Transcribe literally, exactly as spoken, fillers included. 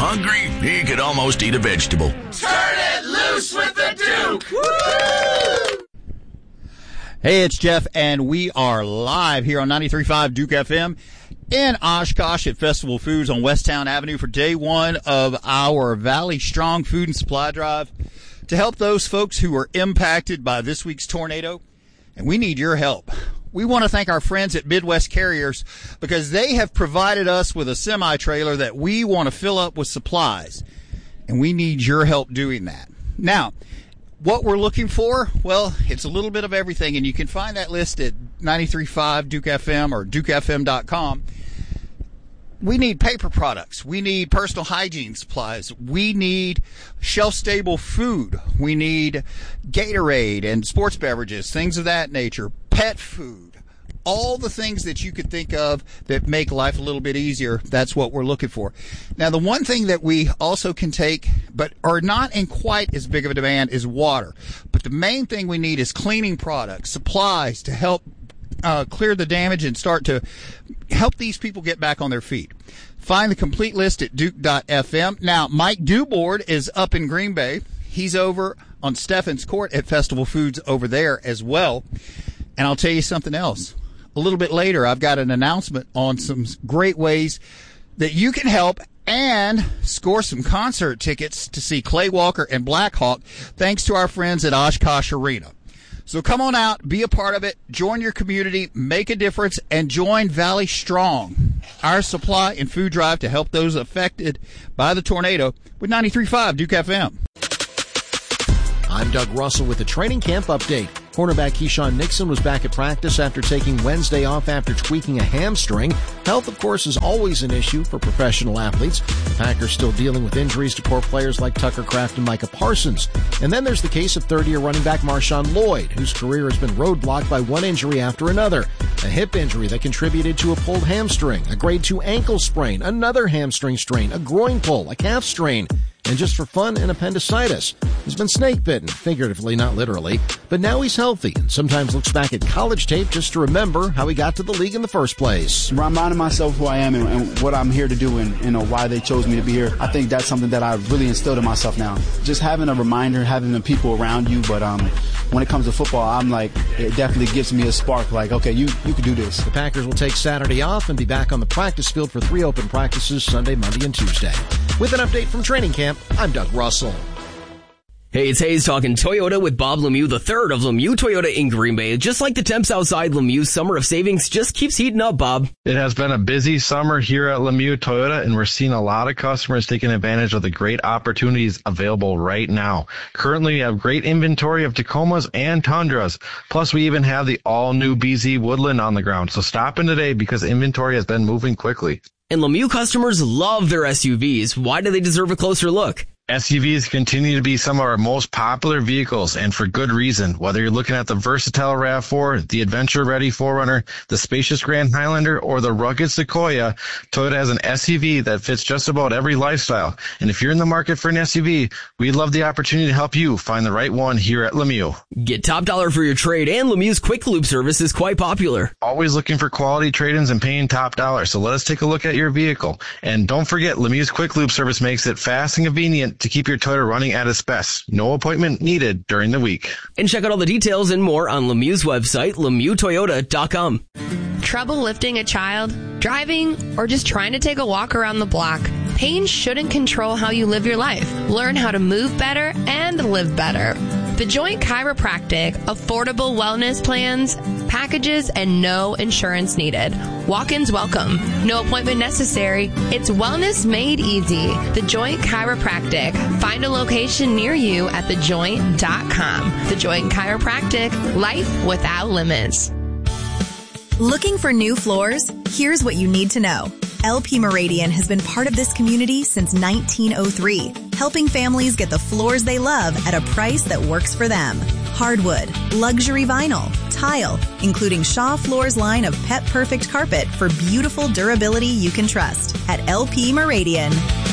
hungry he could almost eat a vegetable. Turn it loose with the Duke! Woo! Hey, it's Jeff, and we are live here on ninety-three point five Duke F M in Oshkosh at Festival Foods on Westtown Avenue for day one of our Valley Strong Food and Supply Drive to help those folks who were impacted by this week's tornado. And we need your help. We want to thank our friends at Midwest Carriers because they have provided us with a semi-trailer that we want to fill up with supplies. And we need your help doing that. Now, what we're looking for, well, it's a little bit of everything, and you can find that list at ninety-three point five Duke F M or duke f m dot com. We need paper products. We need personal hygiene supplies. We need shelf-stable food. We need Gatorade and sports beverages, things of that nature, pet food, all the things that you could think of that make life a little bit easier. That's what we're looking for. Now, the one thing that we also can take but are not in quite as big of a demand is water. But the main thing we need is cleaning products, supplies to help Uh, clear the damage and start to help these people get back on their feet. Find the complete list at duke dot f m. Now, Mike Dubord is up in Green Bay. He's over on Steffens Court at Festival Foods over there as well. And I'll tell you something else. A little bit later, I've got an announcement on some great ways that you can help and score some concert tickets to see Clay Walker and Black Hawk thanks to our friends at Oshkosh Arena. So come on out, be a part of it, join your community, make a difference, and join Valley Strong, our supply and food drive to help those affected by the tornado with ninety-three point five Duke F M. I'm Doug Russell with the training camp update. Cornerback Keyshawn Nixon was back at practice after taking Wednesday off after tweaking a hamstring. Health, of course, is always an issue for professional athletes. The Packers still dealing with injuries to core players like Tucker Kraft and Micah Parsons. And then there's the case of third-year running back Marshawn Lloyd, whose career has been roadblocked by one injury after another. A hip injury that contributed to a pulled hamstring, a grade two ankle sprain, another hamstring strain, a groin pull, a calf strain, and just for fun, an appendicitis. He's been snake bitten, figuratively, not literally, but now he's healthy and sometimes looks back at college tape just to remember how he got to the league in the first place. Reminding myself who I am and, and what I'm here to do and you know why they chose me to be here. I think that's something that I really instilled in myself now. Just having a reminder, having the people around you, but um, when it comes to football, I'm like, it definitely gives me a spark, like, okay, you, you can do this. The Packers will take Saturday off and be back on the practice field for three open practices Sunday, Monday, and Tuesday. With an update from training camp, I'm Doug Russell. Hey, it's Hayes talking Toyota with Bob Lemieux, the third of Lemieux Toyota in Green Bay. Just like the temps outside, Lemieux's summer of savings just keeps heating up, Bob. It has been a busy summer here at Lemieux Toyota, and we're seeing a lot of customers taking advantage of the great opportunities available right now. Currently, we have great inventory of Tacomas and Tundras. Plus, we even have the all-new B Z Woodland on the ground. So stop in today because inventory has been moving quickly. And Lemieux customers love their S U Vs. Why do they deserve a closer look? S U Vs continue to be some of our most popular vehicles, and for good reason. Whether you're looking at the versatile RAV four, the adventure-ready four runner, the spacious Grand Highlander, or the rugged Sequoia, Toyota has an S U V that fits just about every lifestyle. And if you're in the market for an S U V, we'd love the opportunity to help you find the right one here at Lemieux. Get top dollar for your trade, and Lemieux's Quick Loop service is quite popular. Always looking for quality trade-ins and paying top dollar, so let us take a look at your vehicle. And don't forget, Lemieux's Quick Loop service makes it fast and convenient to keep your Toyota running at its best. No appointment needed during the week. And check out all the details and more on Lemieux's website, lemieux toyota dot com. Trouble lifting a child, driving, or just trying to take a walk around the block? Pain shouldn't control how you live your life. Learn how to move better and live better. The Joint Chiropractic, affordable wellness plans, packages, and no insurance needed. Walk-ins welcome. No appointment necessary. It's wellness made easy. The Joint Chiropractic. Find a location near you at the joint dot com. The Joint Chiropractic. Life without limits. Looking for new floors? Here's what you need to know. L P Meridian has been part of this community since nineteen oh three, helping families get the floors they love at a price that works for them. Hardwood, luxury vinyl, tile, including Shaw Floors line of Pet Perfect carpet for beautiful durability you can trust at L P Meridian.